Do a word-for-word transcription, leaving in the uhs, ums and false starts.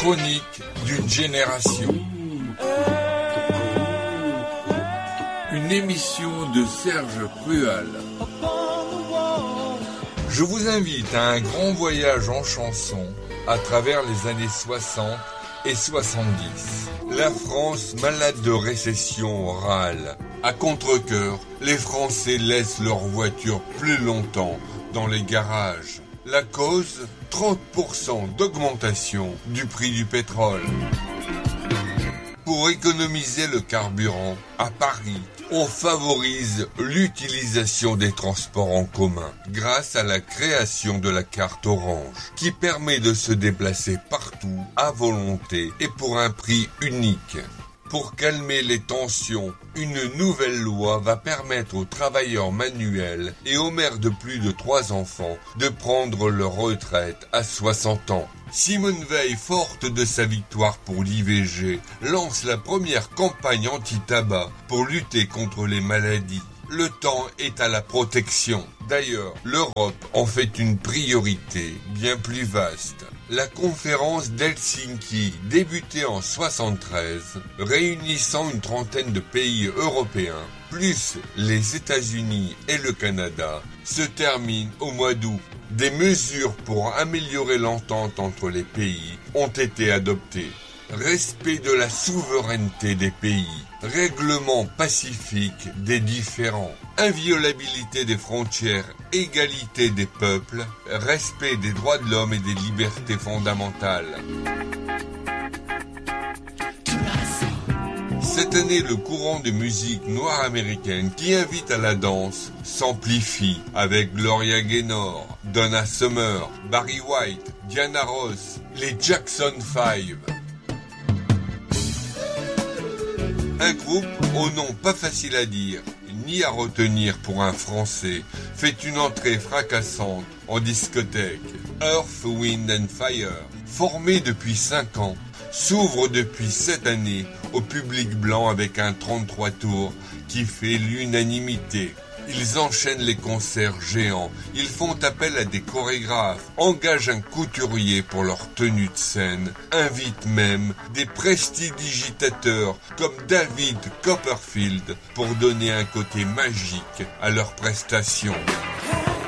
chronique d'une génération. Une émission de Serge Crual. Je vous invite à un grand voyage en chanson à travers les années soixante et soixante-dix. La France, malade de récession, râle. À contre-cœur, les Français laissent leurs voitures plus longtemps dans les garages. La cause, trente pour cent d'augmentation du prix du pétrole. Pour économiser le carburant, à Paris, on favorise l'utilisation des transports en commun grâce à la création de la carte orange qui permet de se déplacer partout à volonté et pour un prix unique. Pour calmer les tensions, une nouvelle loi va permettre aux travailleurs manuels et aux mères de plus de trois enfants de prendre leur retraite à soixante ans. Simone Veil, forte de sa victoire pour l'I V G, lance la première campagne anti-tabac pour lutter contre les maladies. Le temps est à la protection. D'ailleurs, l'Europe en fait une priorité bien plus vaste. La conférence d'Helsinki, débutée en soixante-treize, réunissant une trentaine de pays européens, plus les États-Unis et le Canada, se termine au mois d'août. Des mesures pour améliorer l'entente entre les pays ont été adoptées. Respect de la souveraineté des pays, règlement pacifique des différends, inviolabilité des frontières, égalité des peuples, respect des droits de l'homme et des libertés fondamentales. Cette année, le courant de musique noire américaine qui invite à la danse s'amplifie avec Gloria Gaynor, Donna Summer, Barry White, Diana Ross, les Jackson five. Un groupe au nom pas facile à dire, ni à retenir pour un Français, fait une entrée fracassante en discothèque. Earth, Wind and Fire, formé depuis cinq ans, s'ouvre depuis cette année au public blanc avec un trente-trois tours qui fait l'unanimité. Ils enchaînent les concerts géants, ils font appel à des chorégraphes, engagent un couturier pour leur tenue de scène, invitent même des prestidigitateurs comme David Copperfield pour donner un côté magique à leurs prestations.